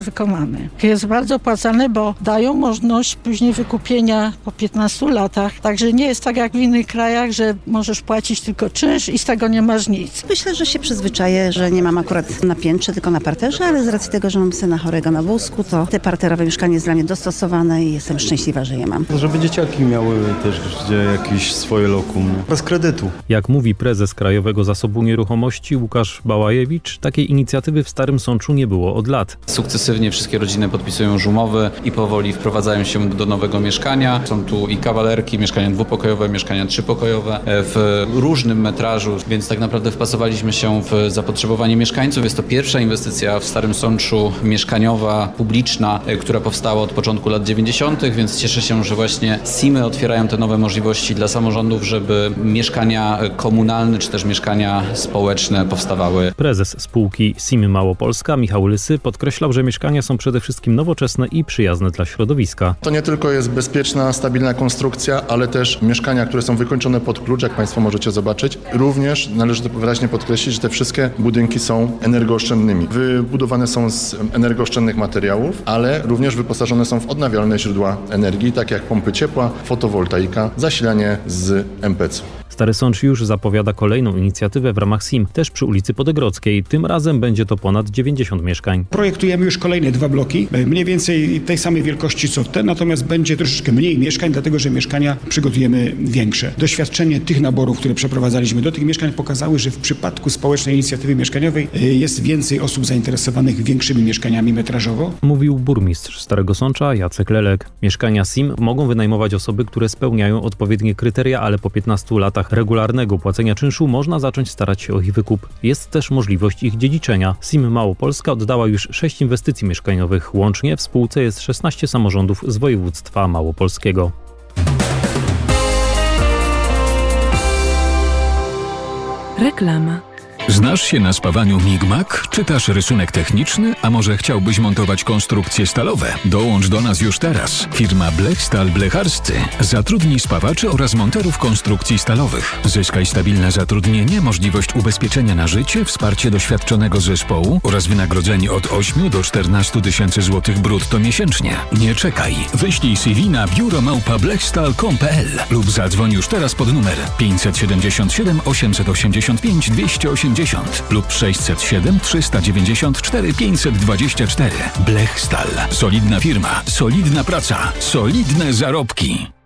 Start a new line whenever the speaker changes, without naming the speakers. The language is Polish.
wykonany. Jest bardzo opłacalny, bo dają możliwość później wykupienia po 15 latach. Także nie jest tak jak w innych krajach, że możesz płacić tylko czynsz i z tego nie masz nic.
Myślę, że się przyzwyczaję, że nie mam akurat na piętrze, tylko na parterze, ale z racji tego, że mam syna chorego na wózku, to te parterowe mieszkanie jest dla mnie dostosowane i jestem szczęśliwa, że je mam.
Żeby dzieciaki miały też gdzie jakieś swoje lokum, bez kredytu.
Jak mówi prezes Krajowego Zasobu Nieruchomości Łukasz Bałajewicz, takiej inicjatywy w Starym Sączu nie było od lat.
Sukcesywnie wszystkie rodziny podpisują już umowy i powoli wprowadzają się do nowego mieszkania. Są tu i kawalerki, mieszkania dwupokojowe, mieszkania trzypokojowe w różnym metrażu, więc tak naprawdę wpasowaliśmy się w zapotrzebowanie mieszkańców. Jest to pierwsza inwestycja w Starym Sączu mieszkaniowa, publiczna, która powstała od początku lat 90., więc cieszę się, że właśnie SIM-y otwierają te nowe możliwości dla samorządów, żeby mieszkania komunalne czy też mieszkania społeczne powstawały.
Prezes spółki SIM Małopolska Michał Lysy podkreślał, że mieszkania są przede wszystkim nowoczesne i przyjazne dla środowiska.
To nie tylko jest bezpieczna, stabilna konstrukcja, ale też mieszkania, które są wykończone pod klucz, jak Państwo możecie zobaczyć. Również należy to wyraźnie podkreślić, że te wszystkie budynki są energooszczędnymi. Wybudowane są z energooszczędnych materiałów, ale również wyposażone są w odnawialne źródła energii, tak jak pompy ciepła, fotowoltaika, zasilanie z MPC-u.
Stary Sącz już zapowiada kolejną inicjatywę w ramach SIM, też przy ulicy Podegrodzkiej. Tym razem będzie to ponad 90 mieszkań.
Projektujemy już kolejne 2 bloki, mniej więcej tej samej wielkości co te, natomiast będzie troszeczkę mniej mieszkań, dlatego że mieszkania przygotujemy większe. Doświadczenie tych naborów, które przeprowadzaliśmy do tych mieszkań, pokazały, że w przypadku społecznej inicjatywy mieszkaniowej jest więcej osób zainteresowanych większymi mieszkaniami metrażowo.
Mówił burmistrz Starego Sącza Jacek Lelek. Mieszkania SIM mogą wynajmować osoby, które spełniają odpowiednie kryteria, ale po 15 latach regularnego płacenia czynszu można zacząć starać się o ich wykup. Jest też możliwość ich dziedziczenia. SIM Małopolska oddała już 6 inwestycji mieszkaniowych. Łącznie w spółce jest 16 samorządów z województwa małopolskiego.
Reklama.
Znasz się na spawaniu MIG-MAG? Czytasz rysunek techniczny? A może chciałbyś montować konstrukcje stalowe? Dołącz do nas już teraz. Firma Blechstal Blecharscy zatrudni spawaczy oraz monterów konstrukcji stalowych. Zyskaj stabilne zatrudnienie, możliwość ubezpieczenia na życie, wsparcie doświadczonego zespołu oraz wynagrodzenie od 8 do 14 tysięcy złotych brutto miesięcznie. Nie czekaj. Wyślij CV na biuro@blechstal.com.pl lub zadzwoń już teraz pod numer 577 885 280 lub 607 394 524. Blechstal. Solidna firma, solidna praca, solidne zarobki.